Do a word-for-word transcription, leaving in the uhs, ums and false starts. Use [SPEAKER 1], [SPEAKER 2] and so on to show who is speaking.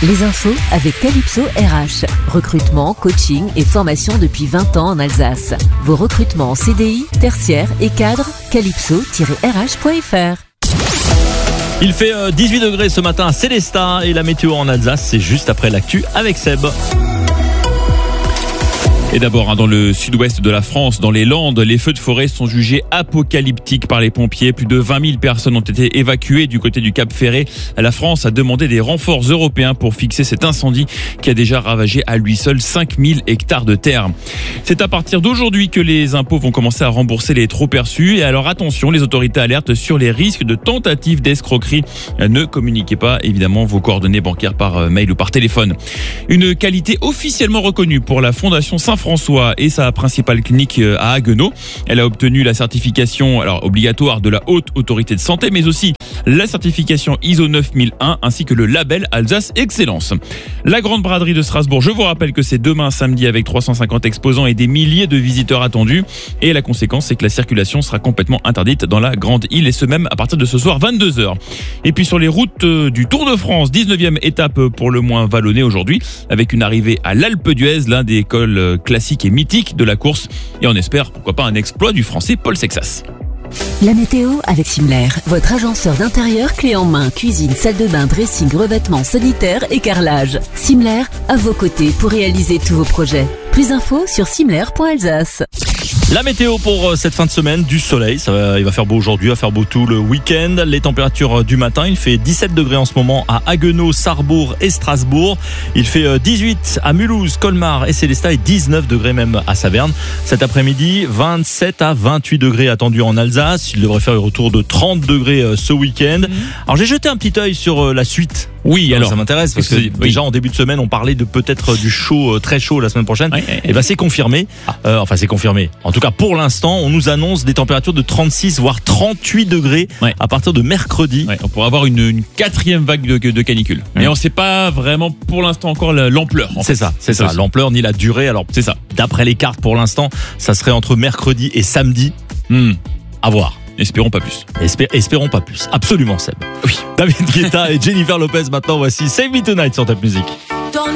[SPEAKER 1] Les infos avec Calypso R H. Recrutement, coaching et formation depuis vingt ans en Alsace. Vos recrutements en C D I, tertiaire et cadre, calypso tiret r h point f r.
[SPEAKER 2] Il fait dix-huit degrés ce matin à Célestat et la météo en Alsace, c'est juste après l'actu avec Seb. Et d'abord, dans le sud-ouest de la France, dans les Landes, les feux de forêt sont jugés apocalyptiques par les pompiers. Plus de vingt mille personnes ont été évacuées du côté du Cap Ferré. La France a demandé des renforts européens pour fixer cet incendie qui a déjà ravagé à lui seul cinq mille hectares de terre. C'est à partir d'aujourd'hui que les impôts vont commencer à rembourser les trop perçus. Et alors attention, les autorités alertent sur les risques de tentatives d'escroquerie. Ne communiquez pas évidemment vos coordonnées bancaires par mail ou par téléphone. Une qualité officiellement reconnue pour la Fondation Saint-François et sa principale clinique à Haguenau. Elle a obtenu la certification alors obligatoire de la Haute Autorité de Santé, mais aussi la certification I S O neuf mille un ainsi que le label Alsace Excellence. La Grande Braderie de Strasbourg, je vous rappelle que c'est demain samedi avec trois cent cinquante exposants et des milliers de visiteurs attendus. Et la conséquence, c'est que la circulation sera complètement interdite dans la Grande Île et ce même à partir de ce soir vingt-deux heures. Et puis sur les routes du Tour de France, dix-neuvième étape pour le moins vallonnée aujourd'hui, avec une arrivée à l'Alpe d'Huez, l'un des cols classiques et mythiques de la course. Et on espère, pourquoi pas, un exploit du Français Paul Sexas.
[SPEAKER 1] La météo avec Simler, votre agenceur d'intérieur clé en main, cuisine, salle de bain, dressing, revêtements, sanitaire et carrelage. Simler, à vos côtés pour réaliser tous vos projets. Plus d'infos sur simler point alsace.
[SPEAKER 2] La météo pour cette fin de semaine, du soleil, ça va, il va faire beau aujourd'hui, il va faire beau tout le week-end. Les températures du matin, il fait dix-sept degrés en ce moment à Haguenau, Sarrebourg et Strasbourg. Il fait dix-huit à Mulhouse, Colmar et Célestat et dix-neuf degrés même à Saverne. Cet après-midi, vingt-sept à vingt-huit degrés attendus en Alsace. Il devrait faire le retour de trente degrés ce week-end. Mmh. Alors j'ai jeté un petit œil sur la suite. Oui, alors, alors ça m'intéresse parce que oui. déjà en début de semaine on parlait de peut-être du chaud, très chaud la semaine prochaine. Oui, oui, et ben c'est confirmé. Ah. Euh, enfin c'est confirmé. En tout cas pour l'instant, on nous annonce des températures de trente-six voire trente-huit degrés ouais. à partir de mercredi.
[SPEAKER 3] Ouais, on pourrait avoir une, une quatrième vague de, de canicule. Mais mmh. on ne sait pas vraiment pour l'instant encore l'ampleur. En
[SPEAKER 2] c'est
[SPEAKER 3] fait.
[SPEAKER 2] ça, c'est ça. ça l'ampleur ni la durée. Alors
[SPEAKER 3] c'est ça.
[SPEAKER 2] D'après les cartes pour l'instant, ça serait entre mercredi et samedi. Mmh. À voir.
[SPEAKER 3] Espérons pas plus.
[SPEAKER 2] Espé- espérons pas plus. Absolument, Seb.
[SPEAKER 3] Oui.
[SPEAKER 2] David Guetta et Jennifer Lopez maintenant. Voici Save Me Tonight sur Top Music.